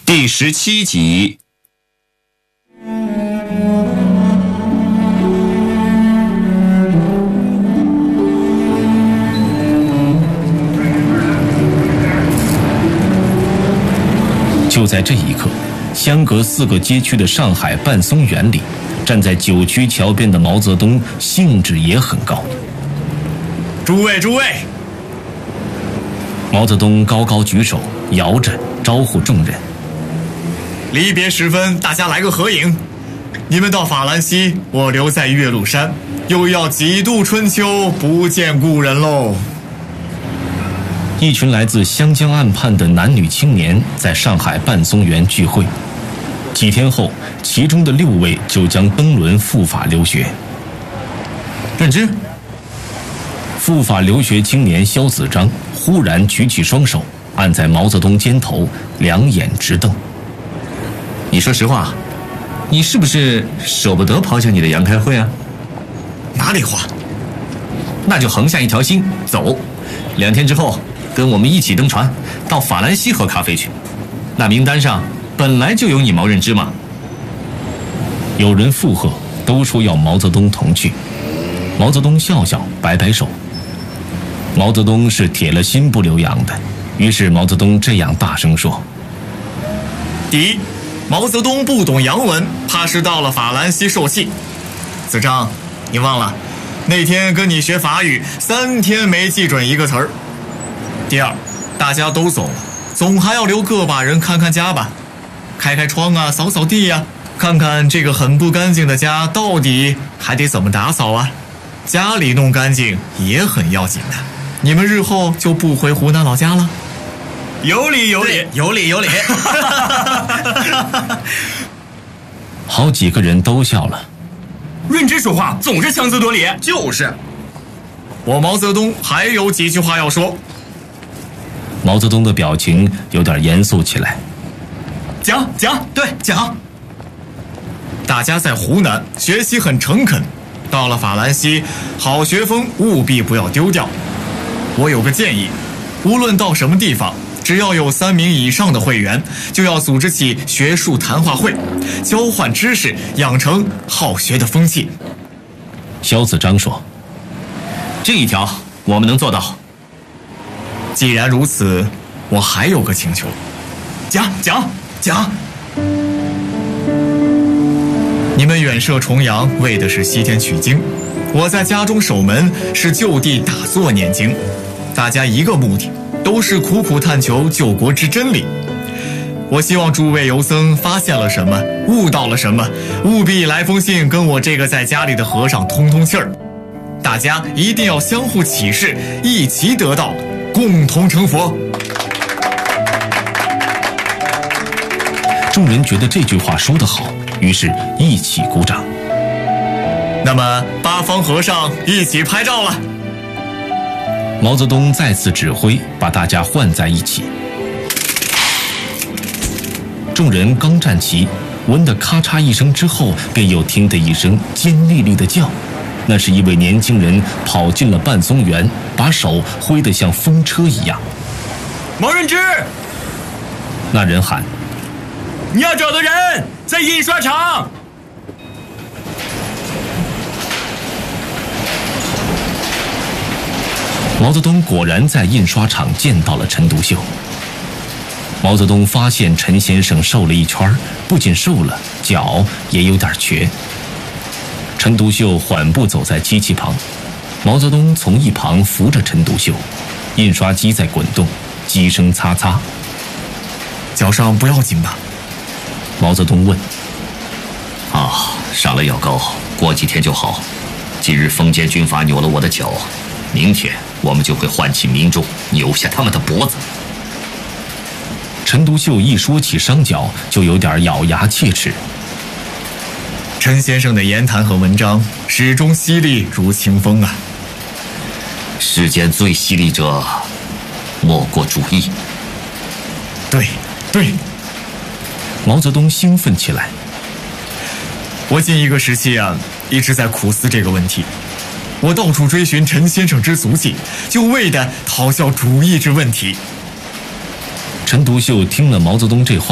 第17集。就在这一刻，相隔4个街区的上海半松园里，站在9曲桥边的毛泽东兴致也很高。 诸位， 毛泽东高高举手，摇着招呼众人。 离别时分，大家来个合影。你们到法兰西，我留在岳麓山，又要几度春秋不见故人喽。 一群来自湘江岸畔的男女青年在上海半松园聚会。几天后，其中的6位就将登轮赴法留学。 认知。 赴法留学青年萧子章忽然举起双手，按在毛泽东肩头，两眼直瞪。 你说实话，你是不是舍不得抛下你的杨开慧啊？ 哪里话？ 那就横下一条心走，2天之后跟我们一起登船到法兰西喝咖啡去。那名单上本来就有你毛任之嘛。 有人附和，都说要毛泽东同去。毛泽东笑笑，摆摆手。毛泽东是铁了心不留洋的，于是毛泽东这样大声说： 第一，毛泽东不懂洋文，怕是到了法兰西受气。子章，你忘了那天跟你学法语3天没记准一个词儿。第二，大家都走了，总还要留个把人看看家吧，开开窗啊，扫扫地啊，看看这个很不干净的家到底还得怎么打扫啊。家里弄干净也很要紧的。你们日后就不回湖南老家了？有理。 好几个人都笑了。 润之说话总是强词夺理。 就是。我毛泽东还有几句话要说。 毛泽东的表情有点严肃起来。 讲。大家在湖南学习很诚恳，到了法兰西，好学风务必不要丢掉。我有个建议，无论到什么地方，只要有3名以上的会员，就要组织起学术谈话会，交换知识，养成好学的风气。 萧子章说： 这一条我们能做到。 既然如此，我还有个请求。讲。你们远涉重洋，为的是西天取经，我在家中守门，是就地打坐念经。大家一个目的，都是苦苦探求救国之真理。我希望诸位游僧发现了什么，悟到了什么，务必来封信跟我这个在家里的和尚通通气儿。大家一定要相互启示，一齐得道，共同成佛。 众人觉得这句话说得好，于是一起鼓掌。 那么8方和尚一起拍照了。 毛泽东再次指挥，把大家换在一起。众人刚站齐，闻得咔嚓一声之后，便又听得一声尖利利的叫。那是一位年轻人跑进了半松园，把手挥得像风车一样。 毛任之， 那人喊： 你要找的人在印刷厂。 毛泽东果然在印刷厂见到了陈独秀。毛泽东发现陈先生瘦了一圈，不仅瘦了，脚也有点瘸。陈独秀缓步走在机器旁，毛泽东从一旁扶着陈独秀。印刷机在滚动，机声擦擦。 脚上不要紧吧？ 毛泽东问。 上了药膏，过几天就好。今日封建军阀扭了我的脚，明天我们就会唤起民众，扭下他们的脖子。 陈独秀一说起伤脚，就有点咬牙切齿。 陈先生的言谈和文章始终犀利如清风啊。 世间最犀利者，莫过主义。 对。 毛泽东兴奋起来。 我近一个时期一直在苦思这个问题。我到处追寻陈先生之足迹，就为的讨教主义之问题。 陈独秀听了毛泽东这话，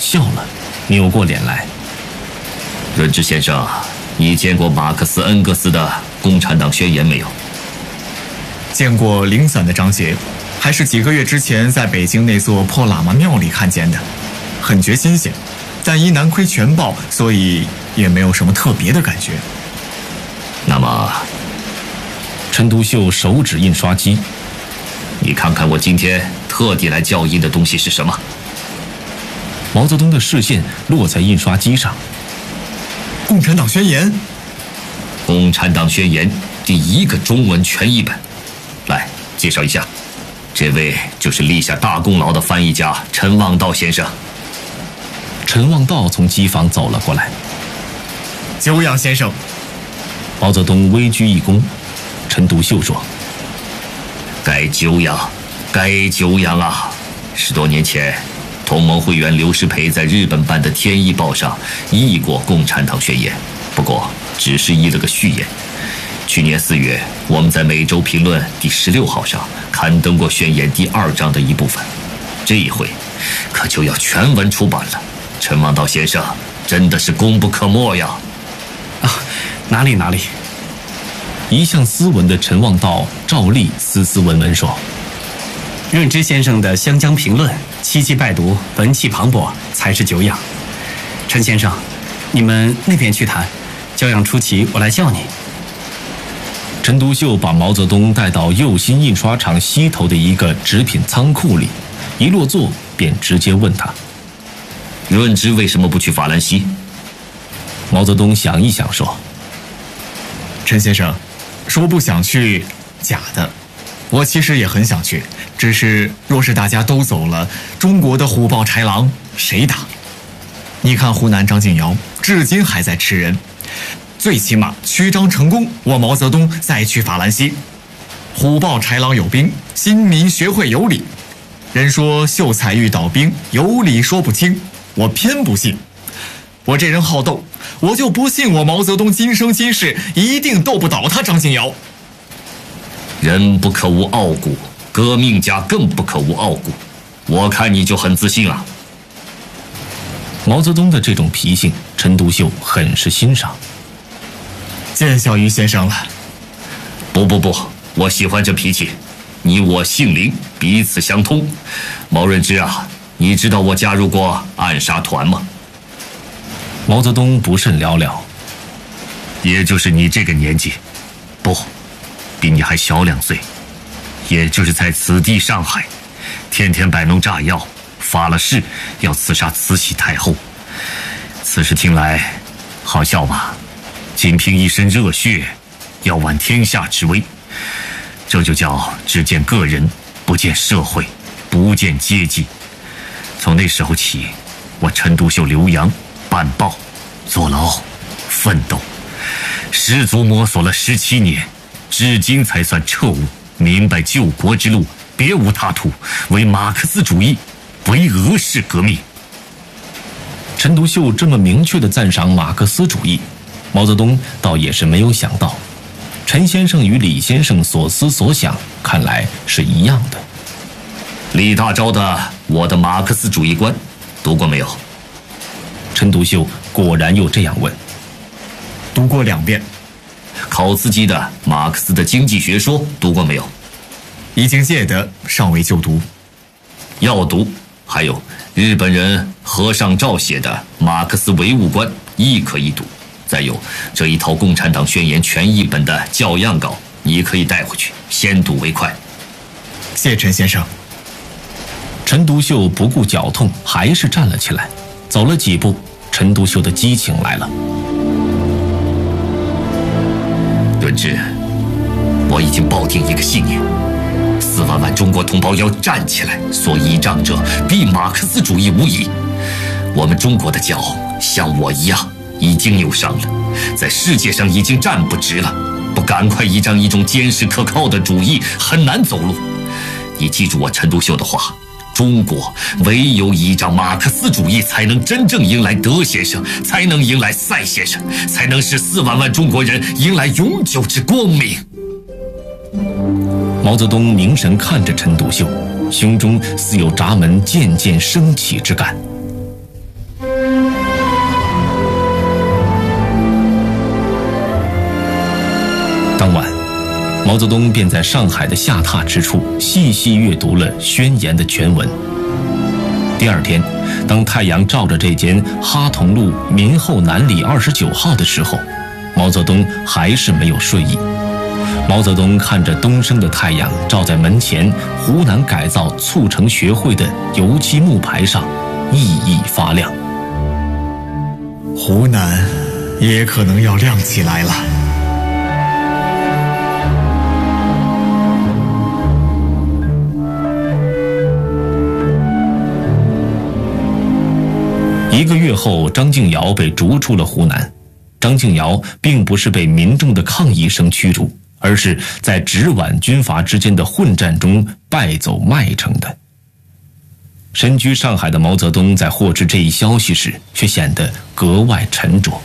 笑了，扭过脸来。 润之先生，你见过马克思恩格斯的《共产党宣言》没有？ 见过零散的章节，还是几个月之前在北京那座破喇嘛庙里看见的，很觉新鲜，但因南窥全报，所以也没有什么特别的感觉。 那么， 陈独秀手指印刷机， 你看看我今天特地来校印的东西是什么？ 毛泽东的视线落在印刷机上。 共产党宣言， 共产党宣言第一个中文全译本。来介绍一下，这位就是立下大功劳的翻译家陈望道先生。 陈望道从机房走了过来。 久仰先生。 毛泽东微鞠一躬。陈独秀说：“ 该久仰，该久仰啊！10多年前，同盟会员刘师培在日本办的《天意报》上译过《共产党宣言》，不过只是译了个序言。去年4月，我们在《每周评论》第16号上刊登过宣言第2章的一部分，这一回可就要全文出版了。陈望道先生真的是功不可没呀！” 啊，哪里哪里。 一向斯文的陈望道照例斯斯文文说：“ 润之先生的《湘江评论》七七拜读，文气磅礴，才是久仰。陈先生，你们那边去谈，校样初期我来叫你。” 陈独秀把毛泽东带到右新印刷厂西头的一个纸品仓库里，一落座便直接问他：“ 润之为什么不去法兰西？” 毛泽东想一想说：“ 陈先生，说不想去，假的。我其实也很想去，只是若是大家都走了，中国的虎豹豺狼谁打？你看湖南张敬尧至今还在吃人，最起码曲张成功，我毛泽东再去法兰西。虎豹豺狼有兵，新民学会有理。人说秀才遇到兵，有理说不清，我偏不信。我这人好斗，我就不信我毛泽东今生今世一定斗不倒他张敬尧。 人不可无傲骨，革命家更不可无傲骨。我看你就很自信了。 毛泽东的这种脾性，陈独秀很是欣赏。 见小于先生了。 不，我喜欢这脾气。你我姓林，彼此相通。毛润之啊，你知道我加入过暗杀团吗？ 毛泽东不甚了了。 也就是你这个年纪，不，比你还小2岁，也就是在此地上海，天天摆弄炸药，发了誓要刺杀慈禧太后。此事听来好笑吧？仅凭一身热血，要挽天下之威，这就叫只见个人，不见社会，不见阶级。从那时候起，我陈独秀留洋、办报、坐牢、奋斗，十足摸索了17年，至今才算彻悟，明白救国之路别无他途，为马克思主义，为俄式革命。 陈独秀这么明确地赞赏马克思主义，毛泽东倒也是没有想到，陈先生与李先生所思所想看来是一样的。 李大钊的《我的马克思主义观》读过没有？ 陈独秀果然又这样问。 读过2遍。 考茨基的《马克思的经济学说》读过没有？ 已经借的，尚未就读。 要读。还有日本人和尚照写的《马克思唯物观》亦可以读。再有这一套《共产党宣言》全译本的校样稿，你可以带回去，先读为快。 谢陈先生。 陈独秀不顾脚痛，还是站了起来，走了几步，陈独秀的激情来了。 润之，我已经抱定一个信念，4万万中国同胞要站起来，所倚仗者必马克思主义无疑。我们中国的脚像我一样已经扭伤了，在世界上已经站不直了，不赶快倚仗一种坚实可靠的主义，很难走路。你记住我陈独秀的话，中国唯有依仗马克思主义，才能真正迎来德先生，才能迎来赛先生，才能使4万万中国人迎来永久之光明。 毛泽东凝神看着陈独秀，胸中似有闸门渐渐升起之感。 当晚，毛泽东便在上海的下榻之处细细阅读了宣言的全文。第二天，当太阳照着这间哈同路民后南里29号的时候，毛泽东还是没有睡意。毛泽东看着东升的太阳照在门前湖南改造促成学会的油漆木牌上，熠熠发亮。 湖南也可能要亮起来了。 1个月后，张敬尧被逐出了湖南。张敬尧并不是被民众的抗议声驱逐，而是在直皖军阀之间的混战中败走麦城的。身居上海的毛泽东在获知这一消息时，却显得格外沉着。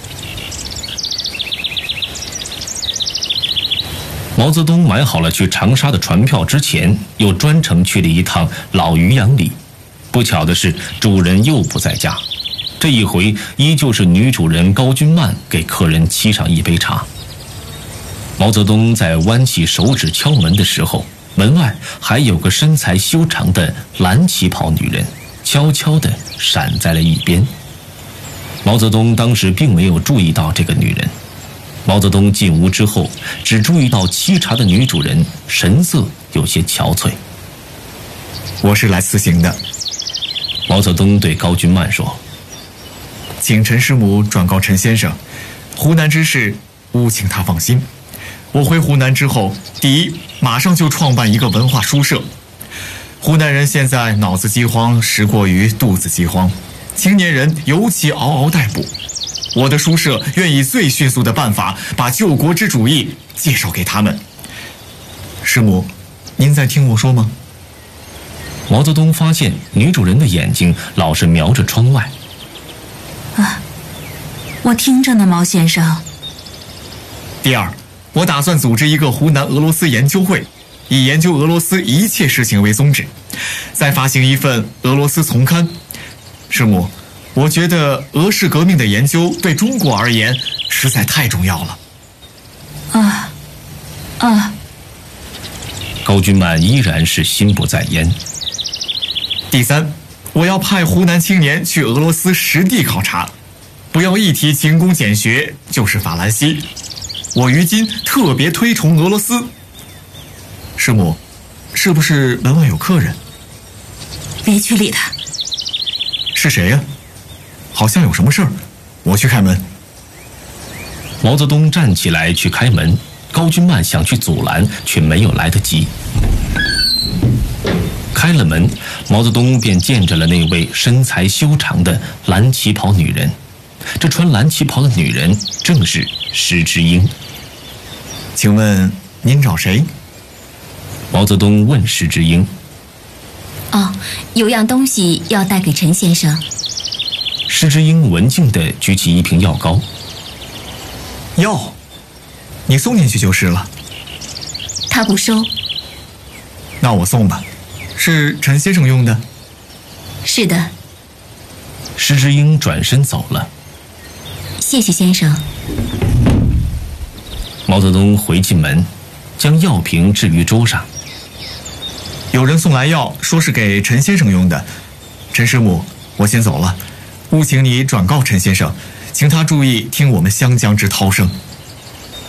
毛泽东买好了去长沙的船票之前，又专程去了一趟老渔阳里。不巧的是，主人又不在家。这一回依旧是女主人高君曼给客人沏上一杯茶。毛泽东在弯起手指敲门的时候，门外还有个身材修长的蓝旗袍女人悄悄地闪在了一边。毛泽东当时并没有注意到这个女人。毛泽东进屋之后，只注意到沏茶的女主人神色有些憔悴。 我是来辞行的。 毛泽东对高君曼说， 请陈师母转告陈先生，湖南之事务请他放心。我回湖南之后，第一，马上就创办一个文化书社。湖南人现在脑子饥荒实过于肚子饥荒，青年人尤其嗷嗷待哺。我的书社愿以最迅速的办法把救国之主义介绍给他们。师母，您在听我说吗？ 毛泽东发现女主人的眼睛老是瞄着窗外。 我听着呢，毛先生。 第二，我打算组织一个湖南俄罗斯研究会，以研究俄罗斯一切事情为宗旨，再发行一份俄罗斯丛刊。师母，我觉得俄式革命的研究对中国而言实在太重要了。 高君曼依然是心不在焉。 第三，我要派湖南青年去俄罗斯实地考察，不要一提勤工俭学就是法兰西。我于今特别推崇俄罗斯。师母，是不是门外有客人？ 别去理他。 是谁呀？好像有什么事儿，我去开门。 毛泽东站起来去开门，高君曼想去阻拦，却没有来得及。开了门，毛泽东便见着了那位身材修长的蓝旗袍女人。这穿蓝旗袍的女人正是施之英。 请问您找谁？ 毛泽东问施之英。 有样东西要带给陈先生。 施之英文静地举起一瓶药膏。 药？你送进去就是了。 他不收。 那我送吧。是陈先生用的？ 是的。 施之英转身走了。 谢谢先生。 毛泽东回进门，将药瓶置于桌上。 有人送来药，说是给陈先生用的。陈师母，我先走了，务请你转告陈先生，请他注意听我们湘江之涛声。